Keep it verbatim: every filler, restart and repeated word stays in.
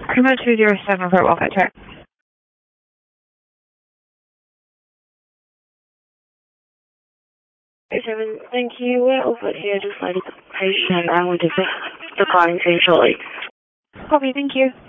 Come two zero seven for Walcott check. Seven, thank you. We're over here just letting the patient and we just decline shortly. Copy, thank you.